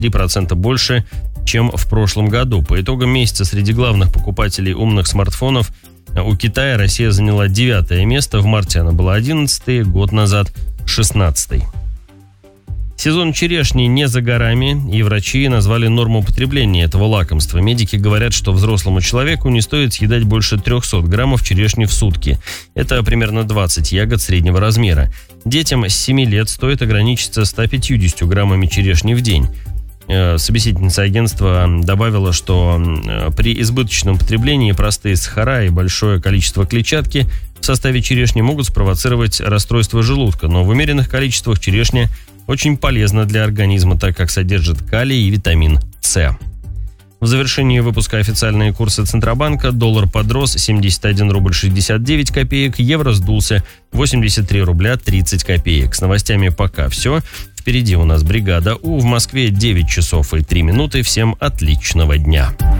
3% больше, чем в прошлом году. По итогам месяца среди главных покупателей умных смартфонов у Китая Россия заняла 9 место. В марте она была 11, год назад 16. Сезон черешни не за горами, и врачи назвали норму потребления этого лакомства. Медики говорят, что взрослому человеку не стоит съедать больше 300 граммов черешни в сутки. Это примерно 20 ягод среднего размера. Детям с 7 лет стоит ограничиться 150 граммами черешни в день. Собеседница агентства добавила, что при избыточном потреблении простые сахара и большое количество клетчатки в составе черешни могут спровоцировать расстройство желудка, но в умеренных количествах черешня очень полезна для организма, так как содержит калий и витамин С. В завершении выпуска официальные курсы Центробанка. Доллар подрос 71 рубль 69 копеек, евро сдулся 83 рубля 30 копеек. С новостями пока все. Впереди у нас бригада У. В Москве 9 часов и 3 минуты. Всем отличного дня.